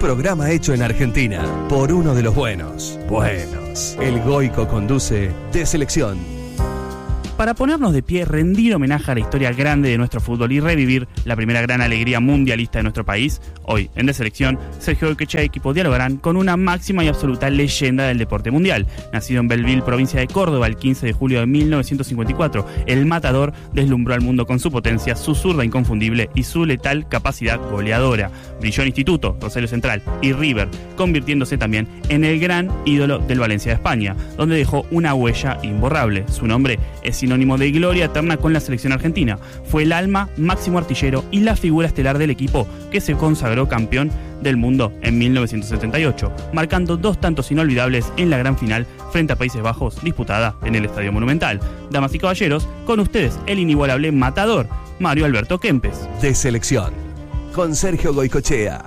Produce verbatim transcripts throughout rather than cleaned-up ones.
programa hecho en Argentina por uno de los buenos. Buenos. El Goico conduce De Selección. Para ponernos de pie, rendir homenaje a la historia grande de nuestro fútbol y revivir la primera gran alegría mundialista de nuestro país, hoy en De Selección, Sergio Goicoechea y equipo dialogarán con una máxima y absoluta leyenda del deporte mundial. Nacido en Belleville, provincia de Córdoba, el quince de julio de mil novecientos cincuenta y cuatro, el Matador deslumbró al mundo con su potencia, su zurda inconfundible y su letal capacidad goleadora. Brilló en Instituto, Rosario Central y River, convirtiéndose también en el gran ídolo del Valencia de España, donde dejó una huella imborrable. Su nombre es sinónimo de gloria eterna con la selección argentina. Fue el alma, máximo artillero y la figura estelar del equipo que se consagró campeón del mundo en mil novecientos setenta y ocho, marcando dos tantos inolvidables en la gran final frente a Países Bajos, disputada en el Estadio Monumental. Damas y caballeros, con ustedes el inigualable matador, Mario Alberto Kempes. De Selección, con Sergio Goicoechea.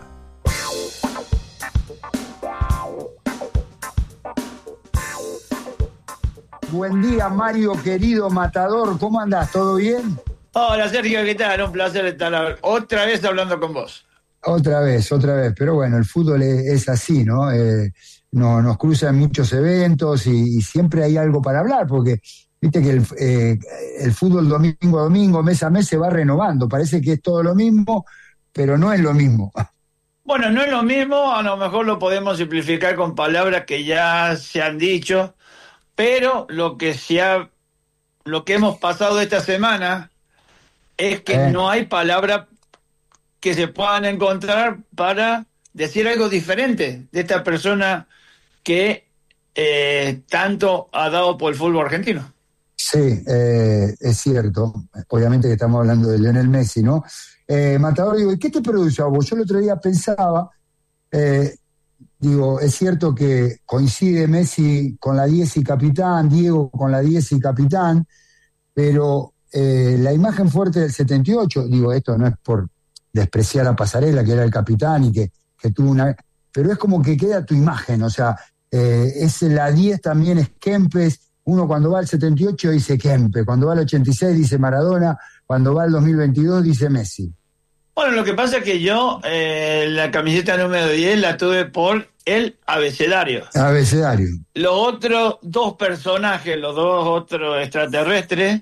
Buen día, Mario, querido matador. ¿Cómo andás? ¿Todo bien? Hola, Sergio, ¿qué tal? Un placer estar otra vez hablando con vos. Otra vez, otra vez. Pero bueno, el fútbol es, es así, ¿no? Eh, no nos cruzan muchos eventos y, y siempre hay algo para hablar, porque viste que el, eh, el fútbol domingo a domingo, mes a mes, se va renovando. Parece que es todo lo mismo, pero no es lo mismo. Bueno, no es lo mismo, a lo mejor lo podemos simplificar con palabras que ya se han dicho. Pero lo que se ha, lo que hemos pasado esta semana es que eh. no hay palabras que se puedan encontrar para decir algo diferente de esta persona que eh, tanto ha dado por el fútbol argentino. Sí, eh, es cierto. Obviamente que estamos hablando de Lionel Messi, ¿no? Eh, Matador, digo, ¿y qué te produce a vos? Yo el otro día pensaba... Eh, Digo, es cierto que coincide Messi con la diez y capitán, Diego con la diez y capitán, pero eh, la imagen fuerte del setenta y ocho, digo, esto no es por despreciar a Pasarela, que era el capitán y que, que tuvo una... Pero es como que queda tu imagen, o sea, eh, es la diez también es Kempes, uno cuando va al setenta y ocho dice Kempes, cuando va al ochenta y seis dice Maradona, cuando va al dos mil veintidós dice Messi. Bueno, lo que pasa es que yo eh, la camiseta número diez la tuve por el abecedario. Abecedario. Los otros dos personajes, los dos otros extraterrestres,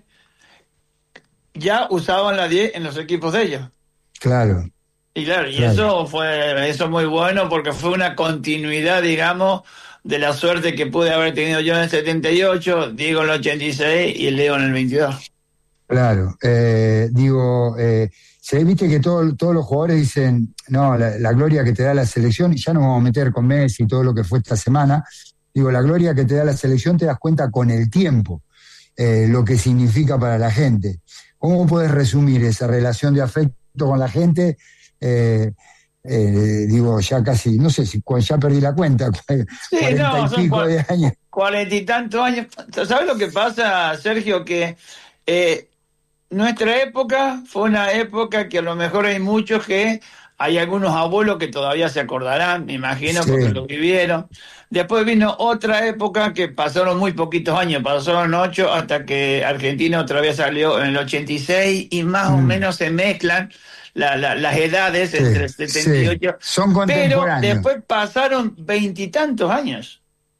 ya usaban la diez en los equipos de ellos. Claro. Y claro, y claro. eso fue eso muy bueno porque fue una continuidad, digamos, de la suerte que pude haber tenido yo en el setenta y ocho, Diego en el ochenta y seis y Leo en el veintidós. Claro, eh, digo, eh, se viste que todo, todos los jugadores dicen, no, la, la gloria que te da la selección, y ya nos vamos a meter con Messi y todo lo que fue esta semana, digo, la gloria que te da la selección te das cuenta con el tiempo, eh, lo que significa para la gente. ¿Cómo puedes resumir esa relación de afecto con la gente? Eh, eh, digo, ya casi, no sé si ya perdí la cuenta, sí, cuarenta no, y pico cua- de años. Cuarenta y tantos años. ¿Sabes lo que pasa, Sergio? Que eh, nuestra época fue una época que a lo mejor hay muchos que, hay algunos abuelos que todavía se acordarán, me imagino, sí, porque lo vivieron. Después vino otra época que pasaron muy poquitos años, pasaron ocho hasta que Argentina otra vez salió en el ochenta y seis y más mm. o menos se mezclan la, la, las edades sí, entre el setenta y ocho. Sí. Son contemporáneos. Pero después pasaron veintitantos años.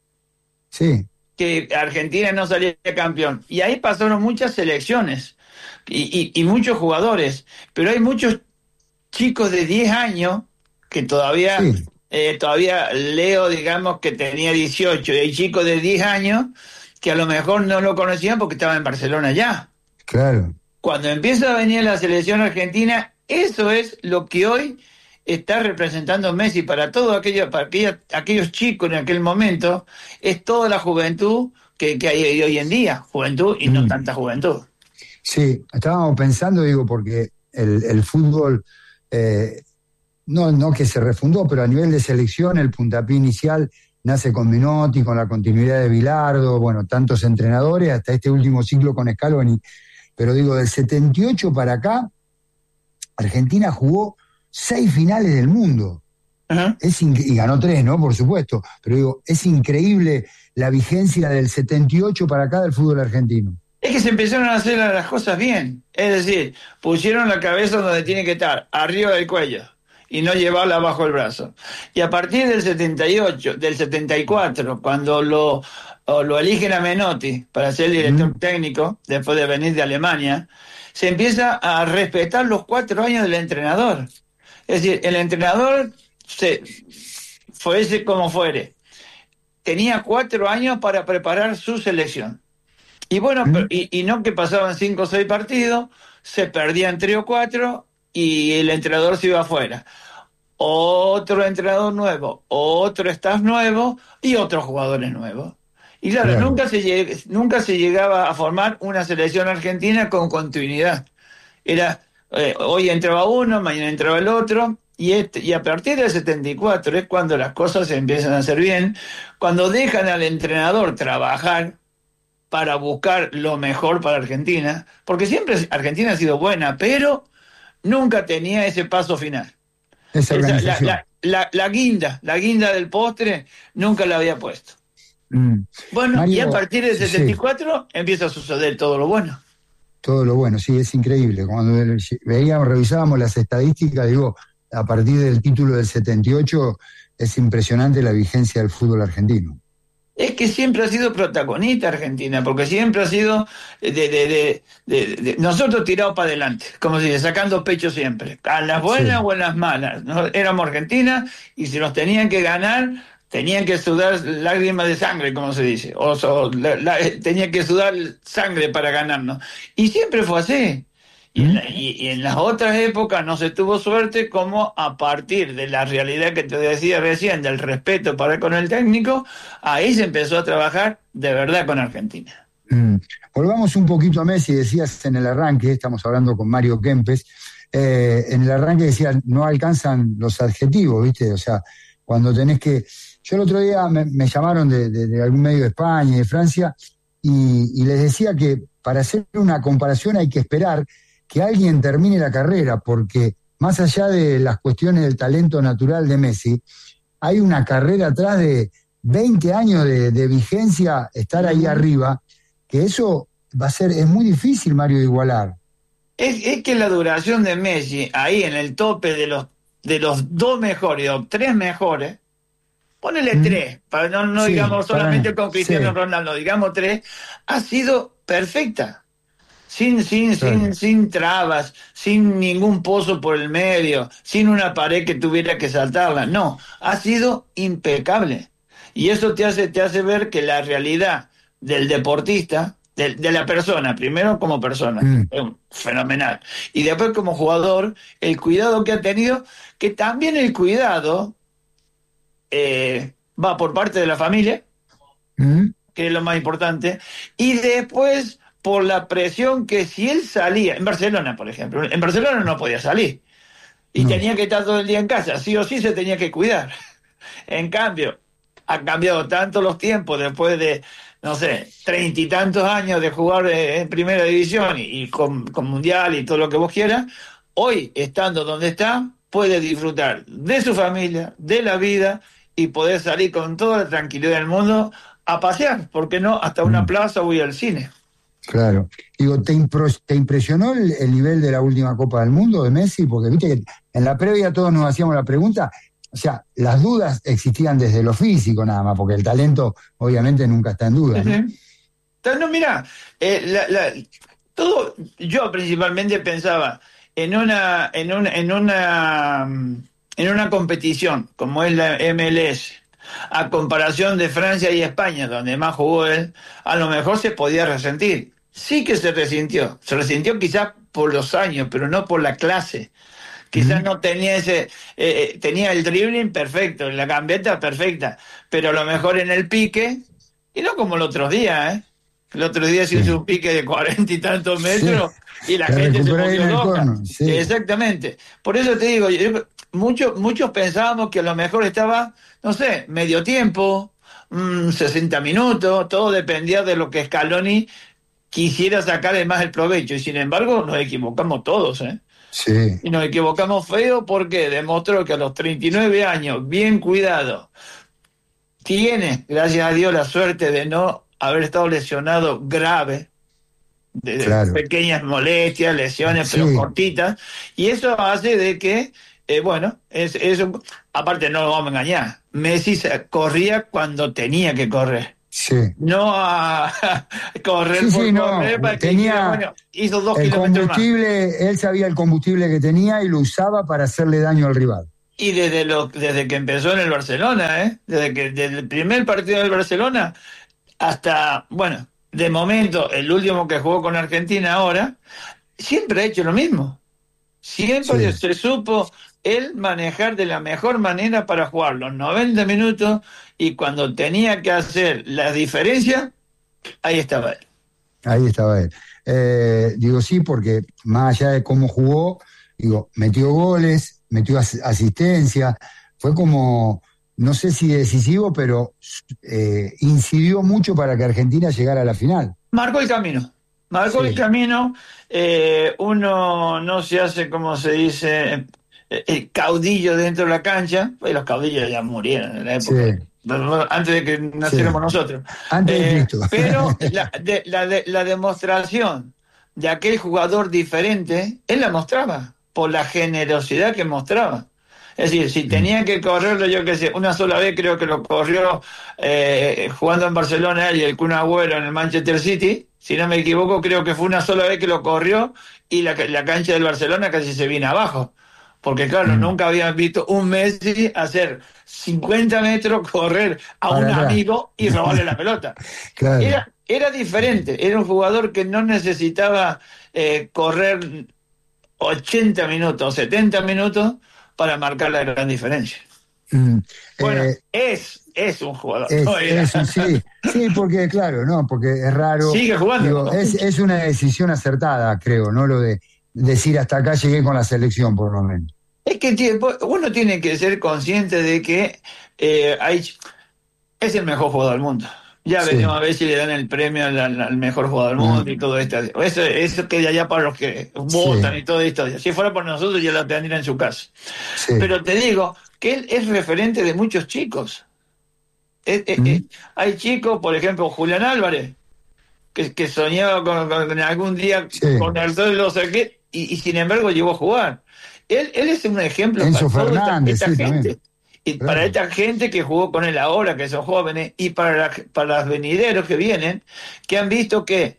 Sí. Que Argentina no salía campeón. Y ahí pasaron muchas selecciones y, y, y muchos jugadores. Pero hay muchos chicos de diez años que todavía, sí. eh, todavía Leo, digamos, que tenía dieciocho. Y hay chicos de diez años que a lo mejor no lo conocían porque estaba en Barcelona ya. Claro. Cuando empieza a venir la selección argentina, eso es lo que hoy está representando Messi para todos aquellos, para aquellos, aquellos chicos en aquel momento, es toda la juventud que, que hay hoy en día, juventud y mm. no tanta juventud. Sí, estábamos pensando, digo, porque el, el fútbol, eh, no, no que se refundó, pero a nivel de selección, el puntapié inicial nace con Menotti, con la continuidad de Bilardo, bueno, tantos entrenadores, hasta este último ciclo con Scaloni. Pero digo, del setenta y ocho para acá, Argentina jugó seis finales del mundo. Uh-huh. Es inc- y ganó tres, ¿no? Por supuesto. Pero digo, es increíble la vigencia del setenta y ocho para acá del fútbol argentino. Es que se empezaron a hacer las cosas bien. Es decir, pusieron la cabeza donde tiene que estar, arriba del cuello. y no llevarla bajo el brazo. Y a partir del setenta y ocho, del setenta y cuatro, cuando lo, lo eligen a Menotti para ser el director mm. técnico, después de venir de Alemania, se empieza a respetar los cuatro años del entrenador. Es decir, el entrenador, se, fuese como fuere, tenía cuatro años para preparar su selección. Y bueno, ¿Mm? y, y no que pasaban cinco o seis partidos, se perdían tres o cuatro y el entrenador se iba afuera. Otro entrenador nuevo, otro staff nuevo y otros jugadores nuevos. Y claro, claro. Nunca, se lleg- nunca se llegaba a formar una selección argentina con continuidad. Era, eh, hoy entraba uno, mañana entraba el otro, y, este, y a partir del setenta y cuatro es cuando las cosas se empiezan a hacer bien, cuando dejan al entrenador trabajar para buscar lo mejor para Argentina, porque siempre Argentina ha sido buena, pero nunca tenía ese paso final. Esa Esa, la, la, la, la guinda, la guinda del postre, nunca la había puesto. Mm. Bueno, Mario, y a partir del setenta y cuatro sí. empieza a suceder todo lo bueno. Todo lo bueno, sí, es increíble. Cuando veíamos, revisábamos las estadísticas, digo, a partir del título del setenta y ocho es impresionante la vigencia del fútbol argentino. Es que siempre ha sido protagonista Argentina, porque siempre ha sido de, de, de, de, de nosotros tirados para adelante, como si sacando pecho siempre, a las buenas sí. o en las malas. ¿No? Éramos Argentina y si nos tenían que ganar, tenían que sudar lágrimas de sangre, como se dice, o, o la, la, tenían que sudar sangre para ganarnos. Y siempre fue así. Y en, la, y, y en las otras épocas no se tuvo suerte, como a partir de la realidad que te decía recién, del respeto para con el técnico, ahí se empezó a trabajar de verdad con Argentina. Mm. Volvamos un poquito a Messi, decías en el arranque, estamos hablando con Mario Kempes, eh, en el arranque decías, no alcanzan los adjetivos, ¿viste? O sea, cuando tenés que... Yo el otro día me, me llamaron de, de, de algún medio de España y de Francia, y, y les decía que para hacer una comparación hay que esperar que alguien termine la carrera, porque más allá de las cuestiones del talento natural de Messi, hay una carrera atrás de veinte años de, de vigencia, estar ahí arriba, que eso va a ser, es muy difícil, Mario, de igualar. Es, es que la duración de Messi, ahí en el tope de los, de los dos mejores o tres mejores, ponele mm. tres, para no, no sí, digamos solamente para, con Cristiano sí. Ronaldo, digamos tres, ha sido perfecta. Sin, sin, claro. sin, sin trabas, sin ningún pozo por el medio, sin una pared que tuviera que saltarla. No, ha sido impecable. Y eso te hace, te hace ver que la realidad del deportista, de, de la persona, primero como persona, mm. es fenomenal. Y después como jugador, el cuidado que ha tenido, que también el cuidado eh, va por parte de la familia, mm. que es lo más importante, y después por la presión que si él salía, en Barcelona, por ejemplo, en Barcelona no podía salir, y no. tenía que estar todo el día en casa, sí o sí se tenía que cuidar. En cambio, han cambiado tanto los tiempos después de, no sé, treinta y tantos años de jugar en primera división y, y con, con mundial y todo lo que vos quieras, hoy, estando donde está, puede disfrutar de su familia, de la vida, y poder salir con toda la tranquilidad del mundo a pasear, ¿por qué no? Hasta una mm. plaza o ir al cine. Claro. Digo, ¿te, impro- te impresionó el, el nivel de la última Copa del Mundo de Messi? Porque viste que en la previa todos nos hacíamos la pregunta, o sea, las dudas existían desde lo físico nada más, porque el talento obviamente nunca está en duda, ¿no? Uh-huh. No, mira, eh, la, la, todo, yo principalmente pensaba en una, en una, en una, en una competición como es la M L S, a comparación de Francia y España, donde más jugó él, a lo mejor se podía resentir. Sí que se resintió. Se resintió quizás por los años, pero no por la clase. Quizás mm. no tenía ese... Eh, tenía el dribbling perfecto, la gambeta perfecta, pero a lo mejor en el pique, y no como el otro día, ¿eh? El otro día se sí. hizo un pique de cuarenta y tantos metros sí. y la te gente se volvió loca. Sí. Exactamente. Por eso te digo, yo, muchos, muchos pensábamos que a lo mejor estaba, no sé, medio tiempo, mmm, sesenta minutos, todo dependía de lo que Scaloni quisiera sacar más el provecho, y sin embargo nos equivocamos todos, ¿eh? Sí. Y nos equivocamos feo porque demostró que a los treinta y nueve años, bien cuidado, tiene, gracias a Dios, la suerte de no haber estado lesionado grave, de, claro. de pequeñas molestias, lesiones, sí. pero cortitas, y eso hace de que Eh, bueno, es, es, aparte no lo vamos a engañar, Messi se- corría cuando tenía que correr. Sí. No a correr Sí, por sí, no, correr para que tenía dijera, bueno, hizo dos el kilómetros más. combustible, él sabía el combustible que tenía y lo usaba para hacerle daño al rival. Y desde lo, desde que empezó en el Barcelona, ¿eh? Desde que desde el primer partido del Barcelona hasta, bueno, de momento, el último que jugó con Argentina ahora, siempre ha hecho lo mismo. Siempre Sí. se supo él manejar de la mejor manera para jugar los noventa minutos y cuando tenía que hacer la diferencia, ahí estaba él. Ahí estaba él. Eh, digo sí, porque más allá de cómo jugó, digo, metió goles, metió as- asistencia, fue como, no sé si decisivo, pero eh, incidió mucho para que Argentina llegara a la final. Marcó el camino. Marcó Sí. el camino. eh, uno no se hace, como se dice, eh, el caudillo dentro de la cancha. Pues los caudillos ya murieron en la época. Sí. Antes de que naciéramos Sí. nosotros. Antes de Eh, Cristo. pero la, de- la, de- la demostración de aquel jugador diferente, él la mostraba, por la generosidad que mostraba. Es decir, si tenía que correrlo, yo qué sé, una sola vez creo que lo corrió eh, jugando en Barcelona y el Kun Agüero en el Manchester City, si no me equivoco, creo que fue una sola vez que lo corrió y la, la cancha del Barcelona casi se vino abajo. Porque claro, Mm. nunca habían visto un Messi hacer cincuenta metros, correr a Para un atrás. amigo y robarle la pelota. Claro. Era, era diferente, era un jugador que no necesitaba eh, correr ochenta minutos, setenta minutos para marcar la gran diferencia. Mm. Bueno, Eh, es, es un jugador. Es, no era. es un- sí, sí, porque claro, no, porque es raro. Sigue jugando. Digo, es, es una decisión acertada, creo, ¿no? Lo de decir hasta acá llegué con la selección, por lo menos. Es que tiene- uno tiene que ser consciente de que eh, hay, es el mejor jugador del mundo. Ya Sí. veremos a ver si le dan el premio al, al- al mejor jugador del mundo Mm. y todo esto. Eso, eso queda ya para los que votan y toda esto. Si fuera por nosotros ya la tendrían en su casa. Sí. Pero te digo que él es referente de muchos chicos. Es- es- Mm. es- hay chicos, por ejemplo, Julián Álvarez, que, que soñaba con, con- con algún día Sí. con el sol y lo saqué, y, y sin embargo llegó a jugar. Él, él es un ejemplo Enzo para toda esta- Fernández, esta, sí, gente. también. Y Claro. para esta gente que jugó con él ahora, que son jóvenes, y para, la- para los venideros que vienen, que han visto que,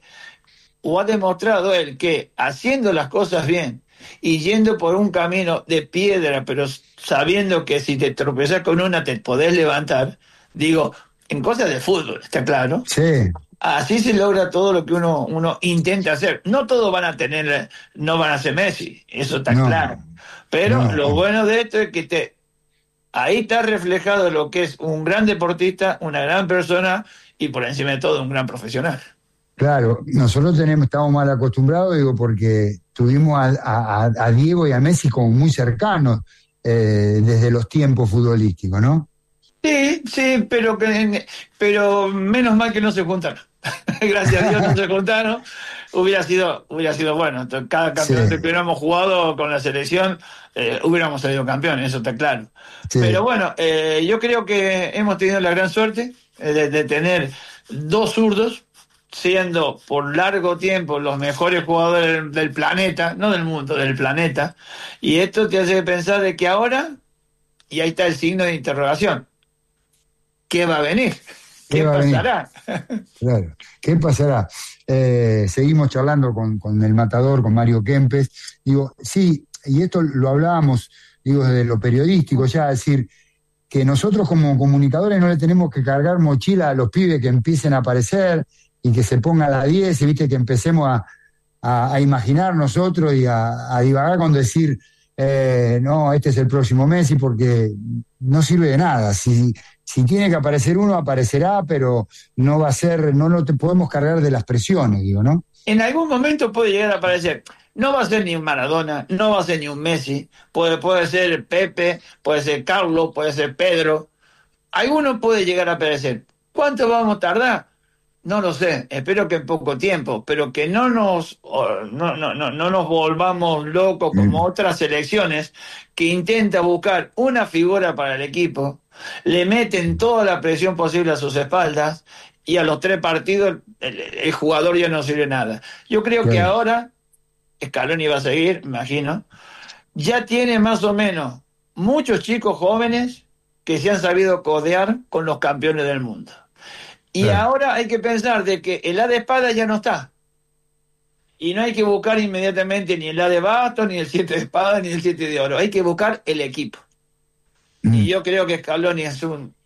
o ha demostrado él, que haciendo las cosas bien y yendo por un camino de piedra, pero sabiendo que si te tropezas con una te podés levantar, digo, en cosas de fútbol, está claro. Sí, Así se logra todo lo que uno, uno intenta hacer. No todos van a tener, no van a ser Messi, eso está No. claro. Pero No. lo bueno de esto es que te, ahí está reflejado lo que es un gran deportista, una gran persona y por encima de todo un gran profesional. claro. Nosotros tenemos, estamos mal acostumbrados, digo, porque tuvimos a, a- a Diego y a Messi como muy cercanos eh, desde los tiempos futbolísticos, ¿no? Sí, sí, pero que, pero menos mal que no se juntaron. Gracias a Dios no se juntaron. Hubiera sido, hubiera sido bueno. Cada campeonato Sí. que hubiéramos jugado con la selección, eh, hubiéramos salido campeones, eso está claro. Sí. Pero bueno, eh, yo creo que hemos tenido la gran suerte eh, de, de tener dos zurdos, siendo por largo tiempo los mejores jugadores del, del planeta, no del mundo, del planeta. Y esto te hace pensar de que ahora, y ahí está el signo de interrogación, ¿qué va a venir? ¿Qué ¿Qué va a venir? pasará? Claro. ¿Qué pasará? Eh, seguimos charlando con, con el matador, con Mario Kempes. Digo, sí, y esto lo hablábamos, digo, desde lo periodístico, ya decir que nosotros como comunicadores no le tenemos que cargar mochila a los pibes que empiecen a aparecer y que se pongan a la diez, y viste que empecemos a, a, a imaginar nosotros y a, a divagar con decir, eh, no, este es el próximo Messi, porque no sirve de nada. Si, si tiene que aparecer uno, aparecerá, pero no va a ser, no lo te podemos cargar de las presiones, digo, ¿no? En algún momento puede llegar a aparecer. No va a ser ni un Maradona, no va a ser ni un Messi. Puede, puede ser Pepe, puede ser Carlos, puede ser Pedro. Alguno puede llegar a aparecer. ¿Cuánto vamos a tardar? No lo sé, espero que en poco tiempo, pero que no nos, no, no, no, no nos volvamos locos como Mm. otras selecciones que intenta buscar una figura para el equipo, le meten toda la presión posible a sus espaldas y a los tres partidos el, el jugador ya no sirve nada. Yo creo que Claro. ahora Scaloni va a seguir, me imagino, ya tiene más o menos muchos chicos jóvenes que se han sabido codear con los campeones del mundo. Y Claro. ahora hay que pensar de que el A de espada ya no está. Y no hay que buscar inmediatamente ni el A de bastos, ni el siete de espada, ni el siete de oro. Hay que buscar el equipo. Mm. Y yo creo que Scaloni es un